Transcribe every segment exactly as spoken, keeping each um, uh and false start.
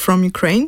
from Ukraine.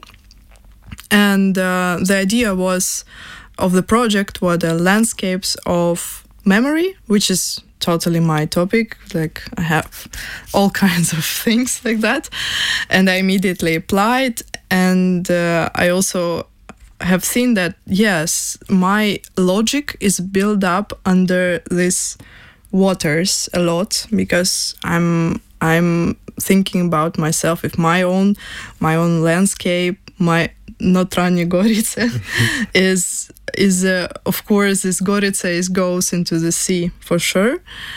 And uh, the idea was of the project were the landscapes of memory, which is totally my topic. Like I have all kinds of things like that, and I immediately applied. And uh, I also have seen that yes, my logic is built up under these waters a lot, because I'm I'm thinking about myself with my own my own landscape. My Notranje Gorice is is uh, of course this Gorice is goes into the sea for sure,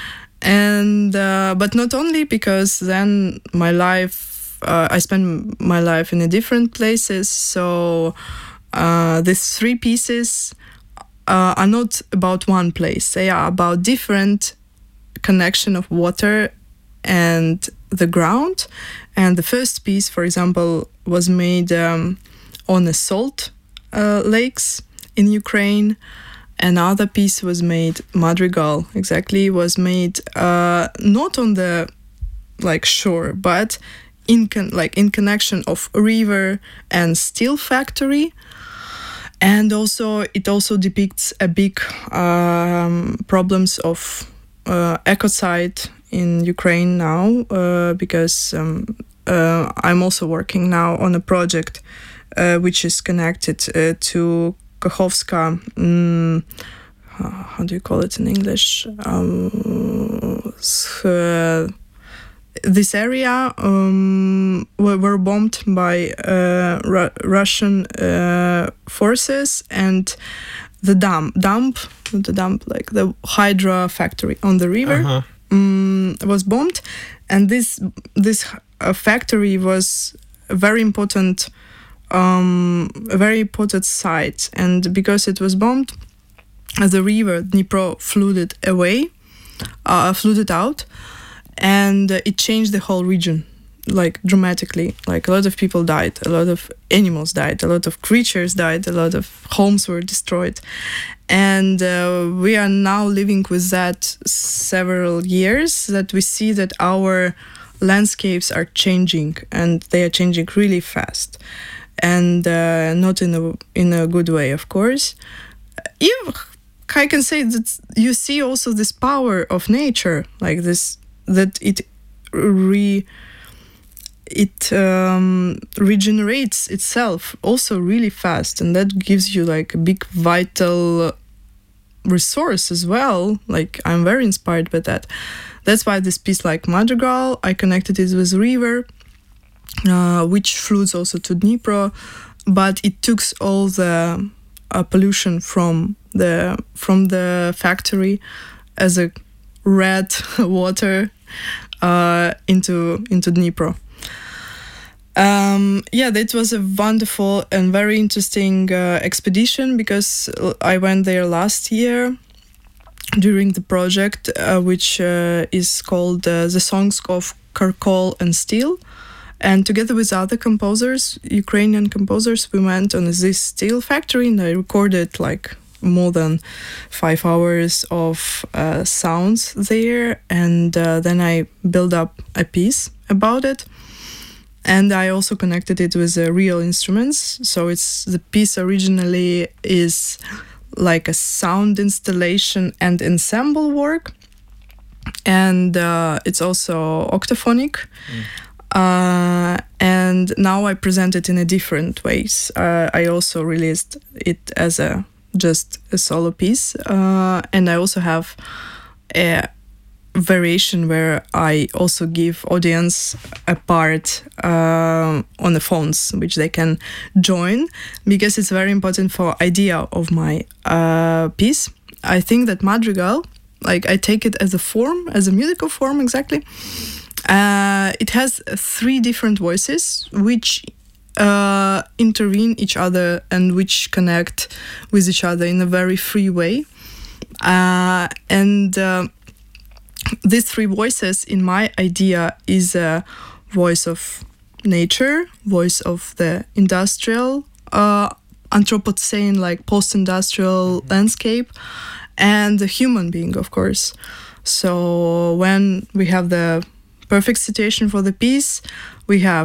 and uh, but not only, because then my life uh, I spend my life in a different places. So uh, these three pieces uh, are not about one place. They are about different connection of water and the ground. And the first piece, for example, was made um, on the salt uh, lakes in Ukraine. Another piece was made, Madrigal, exactly, was made uh, not on the like shore, but in con- like in connection of river and steel factory. And also it also depicts a big um, problems of uh, ecocide in Ukraine now, uh, because um, uh, I'm also working now on a project uh, which is connected uh, to Kakhovska, um, how do you call it in English? Um, uh, this area um, were, were bombed by uh, Ru- Russian uh, forces, and the dam, dump, the dump, like the hydro factory on the river, uh-huh. um, was bombed, and this this uh, factory was a very important, um, a very important site, and because it was bombed, the river Dnipro flooded away, uh, flooded out. And uh, it changed the whole region, like dramatically. Like a lot of people died, a lot of animals died, a lot of creatures died, a lot of homes were destroyed. And uh, we are now living with that several years, that we see that our landscapes are changing, and they are changing really fast, and uh, not in a in a good way, of course. If I can say that you see also this power of nature, like this. That it re it um, regenerates itself also really fast, and that gives you like a big vital resource as well. Like I'm very inspired by that. That's why this piece, like Madrigal, I connected it with river, uh, which flows also to Dnipro, but it took all the uh, pollution from the from the factory as a red water uh, into into Dnipro. Um, yeah, that was a wonderful and very interesting uh, expedition, because I went there last year during the project, uh, which uh, is called uh, The Songs of Charcoal and Steel. And together with other composers, Ukrainian composers, we went on this steel factory, and I recorded like more than five hours of uh, sounds there, and uh, then I built up a piece about it, and I also connected it with uh, real instruments. So it's the piece originally is like a sound installation and ensemble work, and uh, it's also octaphonic. Mm. Uh, and now I present it in a different ways. Uh, I also released it as a just a solo piece, uh, and I also have a variation where I also give audience a part uh, on the phones, which they can join, because it's very important for idea of my uh, piece. I think that Madrigal, like I take it as a form, as a musical form exactly. Uh, it has three different voices which Uh, intervene each other and which connect with each other in a very free way. Uh, and uh, these three voices in my idea is a voice of nature, voice of the industrial, uh, Anthropocene, like post-industrial mm-hmm. landscape, and the human being, of course. So when we have the perfect situation for the piece, we have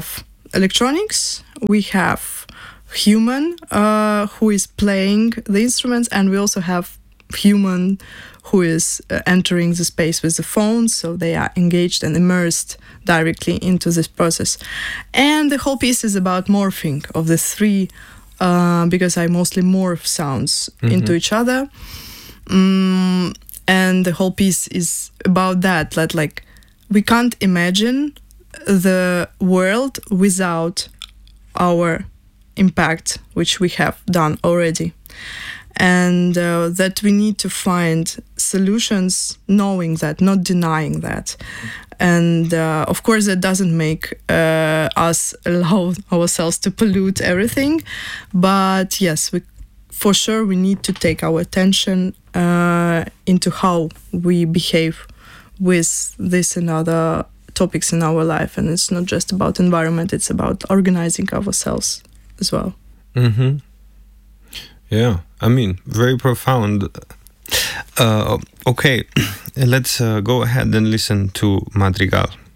electronics, we have human uh, who is playing the instruments, and we also have human who is uh, entering the space with the phone, so they are engaged and immersed directly into this process. And the whole piece is about morphing of the three, uh, because I mostly morph sounds mm-hmm. into each other. Um, and the whole piece is about that, that like we can't imagine the world without our impact, which we have done already. And uh, that we need to find solutions, knowing that, not denying that. And uh, of course, that doesn't make uh, us allow ourselves to pollute everything. But yes, we, for sure, we need to take our attention uh, into how we behave with this and other topics in our life. And it's not just about environment, it's about organizing ourselves as well. Mm-hmm. Yeah, I mean, very profound. Uh, okay, let's uh, go ahead and listen to Madrigal.